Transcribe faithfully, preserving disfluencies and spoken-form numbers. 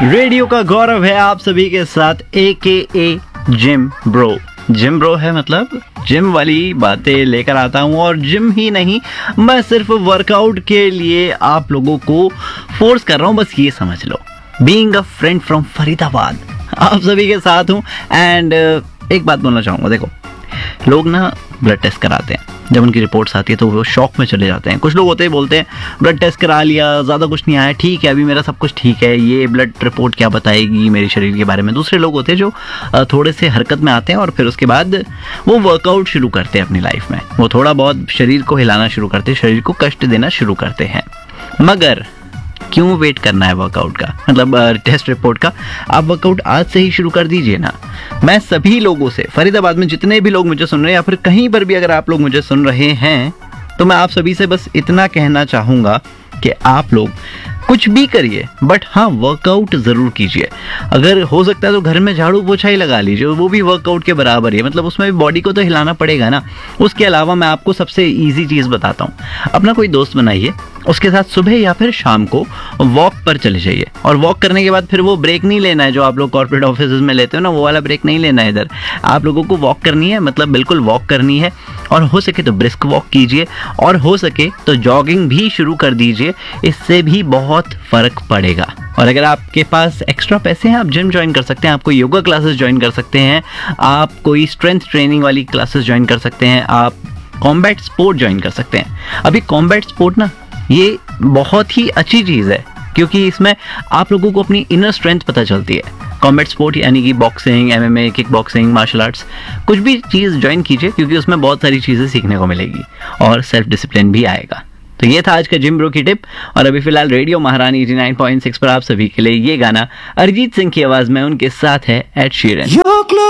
Radio का गौरव है आप सभी के साथ, ए के ए जिम ब्रो। जिम ब्रो है मतलब जिम वाली बातें लेकर आता हूँ, और जिम ही नहीं, मैं सिर्फ वर्कआउट के लिए आप लोगों को फोर्स कर रहा हूँ, बस ये समझ लो। Being a friend from Faridabad आप सभी के साथ हूँ। एंड एक बात बोलना चाहूँगा, देखो लोग ना ब्लड टेस्ट कराते हैं, जब उनकी रिपोर्ट्स आती है तो वो शॉक में चले जाते हैं। कुछ लोग होते हैं बोलते हैं ब्लड टेस्ट करा लिया, ज़्यादा कुछ नहीं आया, ठीक है अभी मेरा सब कुछ ठीक है, ये ब्लड रिपोर्ट क्या बताएगी मेरे शरीर के बारे में। दूसरे लोग होते हैं जो थोड़े से हरकत में आते हैं और फिर उसके बाद वो वर्कआउट शुरू करते हैं अपनी लाइफ में, वो थोड़ा बहुत शरीर को हिलाना शुरू करते हैं, शरीर को कष्ट देना शुरू करते हैं। मगर क्यों वेट करना है वर्कआउट का, मतलब टेस्ट रिपोर्ट का? आप वर्कआउट आज से ही शुरू कर दीजिए ना। मैं सभी लोगों से, फरीदाबाद में जितने भी लोग मुझे सुन रहे हैं या फिर कहीं पर भी अगर आप लोग मुझे सुन रहे हैं, तो मैं आप सभी से बस इतना कहना चाहूँगा कि आप लोग कुछ भी करिए बट हाँ वर्कआउट ज़रूर कीजिए। अगर हो सकता है तो घर में झाड़ू पोछा ही लगा लीजिए, वो भी वर्कआउट के बराबर ही है, मतलब उसमें भी बॉडी को तो हिलाना पड़ेगा ना। उसके अलावा मैं आपको सबसे इजी चीज़ बताता हूँ, अपना कोई दोस्त बनाइए, उसके साथ सुबह या फिर शाम को वॉक पर चले जाइए, और वॉक करने के बाद फिर वो ब्रेक नहीं लेना है जो आप लोग कॉर्पोरेट ऑफिस में लेते हो ना, वो वाला ब्रेक नहीं लेना है। इधर आप लोगों को वॉक करनी है, मतलब बिल्कुल वॉक करनी है, और हो सके तो ब्रिस्क वॉक कीजिए, और हो सके तो जॉगिंग भी शुरू कर दीजिए, इससे भी बहुत फ़र्क पड़ेगा। और अगर आपके पास एक्स्ट्रा पैसे हैं, आप जिम ज्वाइन कर सकते हैं, आप कोई योगा क्लासेस ज्वाइन कर सकते हैं, आप कोई स्ट्रेंथ ट्रेनिंग वाली क्लासेस ज्वाइन कर सकते हैं, आप कॉम्बैट स्पोर्ट ज्वाइन कर सकते हैं। अभी कॉम्बैट स्पोर्ट ना ये बहुत ही अच्छी चीज़ है, क्योंकि इसमें आप लोगों को अपनी इनर स्ट्रेंथ पता चलती है। कॉम्बैट स्पोर्ट यानी कि boxing, MMA, kick boxing, martial arts, कुछ भी चीज़ ज्वाइन कीजिए, क्योंकि उसमें बहुत सारी चीज़ें सीखने को मिलेगी और सेल्फ डिसिप्लिन भी आएगा। तो ये था आज का जिम ब्रो की टिप। और अभी फिलहाल रेडियो महारानी नवासी पॉइंट सिक्स पर आप सभी के लिए ये गाना अरिजीत सिंह की आवाज़ में, उनके साथ है एड शीरन।